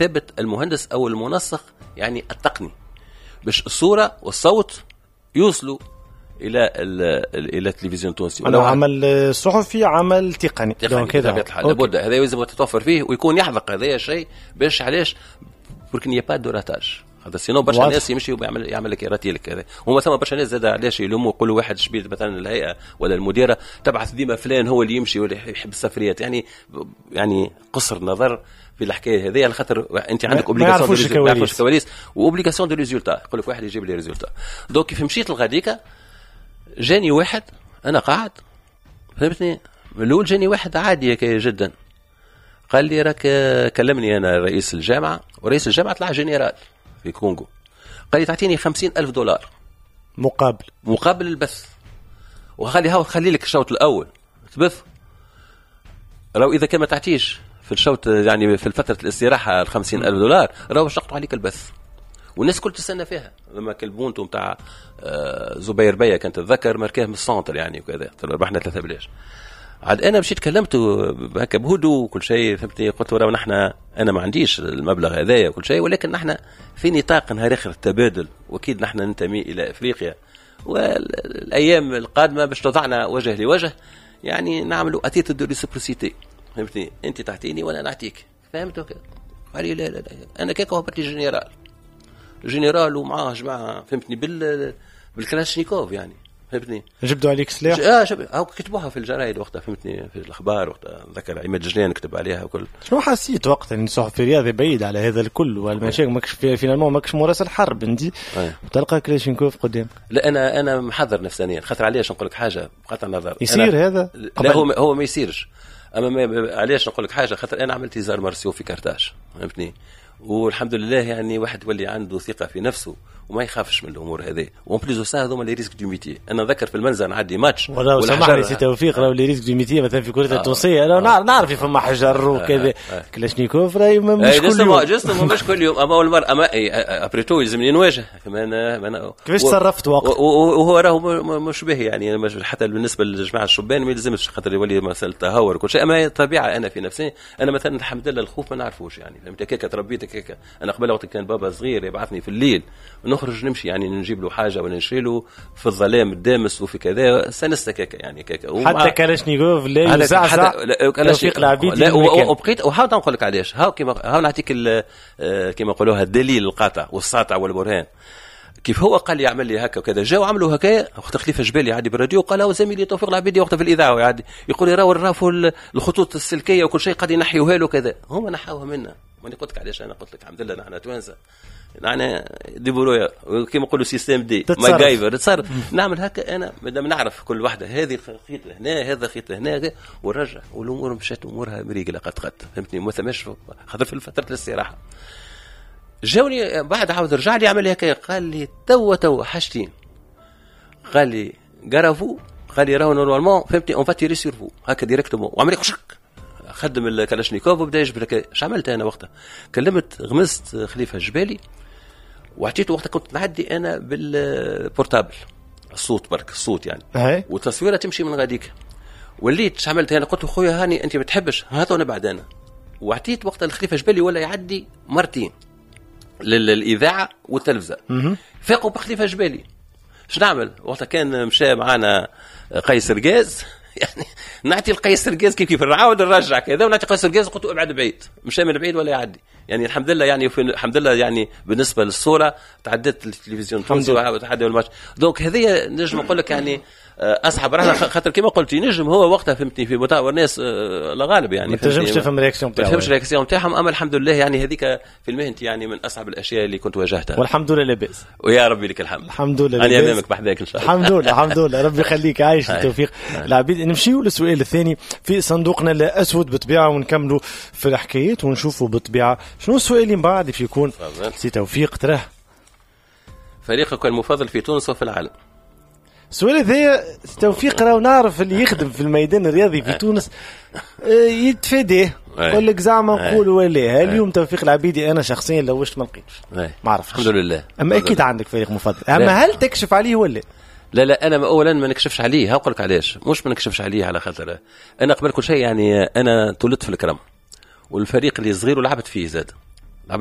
ثابت المهندس او المنسق يعني التقني باش الصوره والصوت يوصلوا الى التلفزيون التونسي. لو عمل صحفي عمل تقني كذا لابد هذا لازم تتوفر فيه ويكون يحذق هذا الشيء باش علاش بركن يا با دوراتاج هذا سينو برشا ناس يمشي ويعمل لك يراتي لك هذا هما ثم برشا ناس زاد علاش يلوموا يقولوا واحد شبيد مثلا الهيئه ولا المديره تبعث ديما فلان هو اللي يمشي ولا يحب السفريات يعني قصر نظر في الحكايه هذه على خاطر انت عندك اوبليغاسيون دو كواليس واوبليغاسيون دو ريزولتا يقول لك واحد يجيب لي ريزولتا. دونك كيف مشيت لغاديكا جاني واحد انا قاعد فهمتني من الاول جاني واحد عادي جدا قال لي راك كلمني انا رئيس الجامعه ورئيس الجامعه طلع جنرال في كونغو قال لي تعطيني $50,000 مقابل البث وخلي لك الشوط الاول تبث لو اذا كان ما تعطيش في الشوط يعني في فتره الاستراحه $50,000 راهو باش نقطعوا عليك البث. والناس كل تستنى فيها لما كلبونتو نتاع زبير بيا كانت تتذكر مركاه من السنتر يعني وكذا ربحنا 3 بلاش عاد انا مشيت كلمته هكا بهدوء وكل شيء فهمتني قلت له نحن انا ما عنديش المبلغ هذايا وكل شيء ولكن نحن في نطاق نهار اخر التبادل واكيد نحن ننتمي الى افريقيا والايام القادمه باش توضعنا وجه لوجه يعني نعملوا اتيت دو ريسبروسيتي فهمتني انت تعطيني وانا نعطيك فهمتوا قال لي لا انا كيك هبطي جنرال ومعاه جماعه فهمتني بالكلاشنيكوف يعني فهمتني جبدوا عليك سلاح او كتبوها في الجرايد وقتها فهمتني في الاخبار وقتها ذكر عماد جنان كتب عليها وكل. شنو حسيت وقتها ان صحفي رياضي بعيد على هذا الكل والمشاكل ماكش فينالمون ماكش مراسل حرب انت وتلقى كلاشنكوف قدامك؟ لا انا محضر نفسانيا خاطر علاش نقول لك حاجه بقطع النظر يصير هذا لا هو ما يصيرش اما علاش نقول لك حاجه خاطر انا عملت زار مارسيو في كارتاج فهمتني والحمد لله يعني واحد ولي عنده ثقه في نفسه وما يخافش من الامور هذه وان بليزو سا هذوما لي ريسك دو ميتي. انا ذكر في المنزل نعدي ماتش ولا سامحني سي توفيق راهو لي ريسك دو ميتي مثلا في كره التونسيه انا نعرف فما حجر وكذا كلاشنيكوف راهي مش كل يوم جسم مش كل يوم اما المرأة اما ابريتو يلزمني نواجه كمان كيفاش تصرفت وقت وهو راهو مش به يعني حتى بالنسبه للجماعه الشبان ما يلزمش خاطر يولي مساله تهور وكل شيء اما طبيعه انا في نفسي انا مثلا الحمد لله الخوف ما نعرفوش يعني فهمت كيك تربيت كيك انا قبل وقت كان بابا صغير يبعثني في الليل ونخرج نمشي يعني نجيب له حاجه ولا نشري له في الظلام الدامس وفي كذا سنسته كيكه يعني كيكه حتى كلاشنيكوف لا يزعزع توفيق العبيد لا وبقيت وحاول نقول لك علاش هاو نعطيك كما يقولوها الدليل القاطع والساطع والبرهان كيف هو قال لي يعمل لي هكا وكذا جاوا عملوا هكا وقت خليفه جبالي عادي بالراديو قال له زميلي توفيق العبيدي وقتها في الاذاعه وعادي يقول لي راهو الخطوط السلكيه وكل شيء قاعد ينحيوها له كذا هم نحاوها منا ماني قلت لك علاش انا قلت لك الحمد لله نحن توانسه يعني ديبرويا كيما نقولوا سيستم دي ماجايفر تصرف نعمل هكا انا مادام نعرف كل وحده هذه خيط هنا هذا خيط هنا ونرجع والامور مشات امورها مريقله قد فهمتني ما ثماش خاطر في فتره الاستراحه جاوني بعد عاود رجع لي عمل لي هكا قال لي تو حاجتين قال لي غرافو قال لي راهو نورمالمون فهمتني اون فاتيري سير فو هكا ديريكتومون وعمل لي شك خدم الكلاشنيكوف وبدا يجبد لك اش عملت انا وقتها كلمت غمست خليفه الجبالي وعطيته وقتها كنت نعدي انا بالبورتابل الصوت برك الصوت يعني والتصويره تمشي من غاديك وليت اش عملت انا قلت له خويا هاني انت ما تحبش هذا وانا بعد انا وعطيت وقتها الخليفه الجبالي ولا يعدي مرتين للاذاعه والتلفزه فاقوا بخليفه جبالي اش نعمل وقتها كان مشى معنا قيس رقاز يعني نعطي القيس رقاز كيف نعاود نرجع كذا ونعطي قيس رقاز قلت له ابعد بعيد مشى من بعيد ولا يعدي يعني الحمد لله يعني الحمد لله يعني بالنسبه للصوره تعدت التلفزيون التونسي وتعدى الماتش دونك هذه نجم نقول لك يعني اصعب راه خاطر كما قلت نجم هو وقتها فهمتني في متابعه الناس لا غالب يعني ما تنجمش تفهم الرياكسيون تاعهم ما تفهمش الرياكسيون تاعهم اما الحمد لله يعني هذيك في مهنتي يعني من اصعب الاشياء اللي كنت واجهتها والحمد لله لاباس ويا ربي لك الحمد الحمد لله انا امامك بحذاك ان شاء الله الحمد لله ربي يخليك عايش التوفيق العبيد. نمشيو للسؤال الثاني في صندوقنا الاسود بالطبيعه ونكملوا في الحكايات ونشوفوا بالطبيعه شنو السؤال اللي بعد يكون سي توفيق تراه فريقك المفضل في تونس وفي العالم. السؤال هذا توفيق راهو نعرف اللي يخدم في الميدان الرياضي في تونس يتفاديه يقول لك زعما نقولوا ولا اليوم توفيق العبيدي انا شخصيا لوشت ما لقيتش ما عرفتش الحمد لله اما اكيد عندك فريق مفضل اما هل تكشف عليه ولا لا انا اولا ما نكشفش عليه هقول لك علاش مش ما نكشفش عليه على خاطر انا قبل كل شيء يعني انا تولدت في الكرم والفريق اللي صغير ولعبت فيه زاد